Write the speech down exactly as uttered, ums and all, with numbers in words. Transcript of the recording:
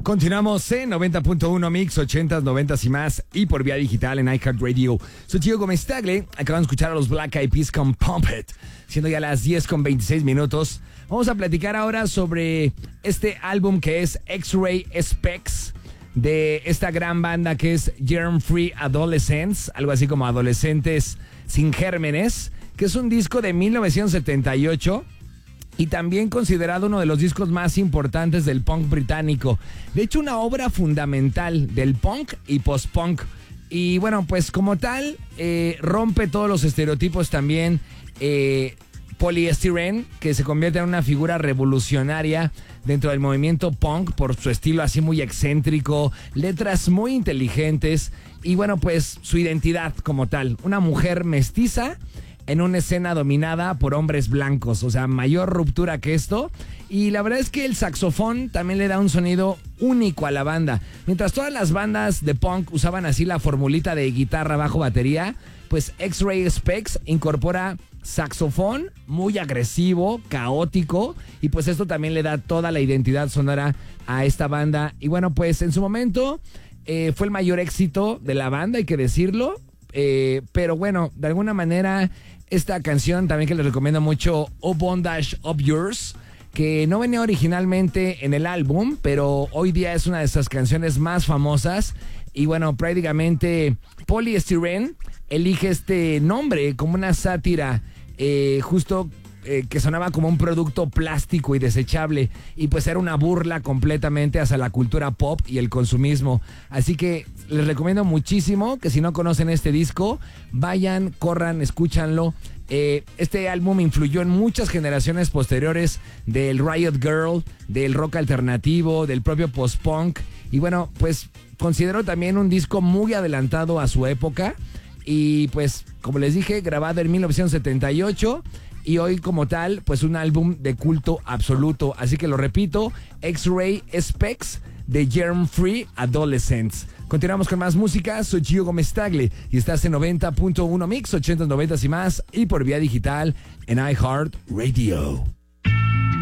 Continuamos en noventa punto uno Mix, ochentas, noventas y más, y por vía digital en iHeartRadio. Soy Chico Gómez Tagle. Acaban de escuchar a los Black Eyed Peas con Pump It, siendo ya las diez con veintiséis minutos. Vamos a platicar ahora sobre este álbum que es X-Ray Specs, de esta gran banda que es Germ Free Adolescents, algo así como adolescentes sin gérmenes, que es un disco de mil novecientos setenta y ocho y también considerado uno de los discos más importantes del punk británico. De hecho, una obra fundamental del punk y post-punk. Y bueno, pues como tal, eh, rompe todos los estereotipos también. Eh, Polyestyrene, que se convierte en una figura revolucionaria dentro del movimiento punk por su estilo así muy excéntrico, letras muy inteligentes y bueno, pues su identidad como tal. Una mujer mestiza en una escena dominada por hombres blancos, o sea, mayor ruptura que esto. Y la verdad es que el saxofón también le da un sonido único a la banda. Mientras todas las bandas de punk usaban así la formulita de guitarra, bajo, batería, pues X-Ray Specs incorpora saxofón muy agresivo, caótico, y pues esto también le da toda la identidad sonora a esta banda. Y bueno, pues en su momento eh, fue el mayor éxito de la banda, hay que decirlo. Eh, pero bueno, de alguna manera esta canción también que les recomiendo mucho, Oh Bondage of Yours, que no venía originalmente en el álbum, pero hoy día es una de esas canciones más famosas. Y bueno, prácticamente Polyestyrene elige este nombre como una sátira, eh, justo eh, que sonaba como un producto plástico y desechable, y pues era una burla completamente hacia la cultura pop y el consumismo. Así que les recomiendo muchísimo que si no conocen este disco, vayan, corran, escúchanlo. Eh, este álbum influyó en muchas generaciones posteriores del Riot Girl, del rock alternativo, del propio post-punk. Y bueno, pues considero también un disco muy adelantado a su época. Y pues, como les dije, grabado en mil novecientos setenta y ocho. Y hoy como tal, pues un álbum de culto absoluto. Así que lo repito, X-Ray Specs de Germ Free Adolescents. Continuamos con más música. Soy Gio Gómez Tagle y estás en noventa punto uno Mix, ochentas, noventas y más, y por vía digital en iHeartRadio.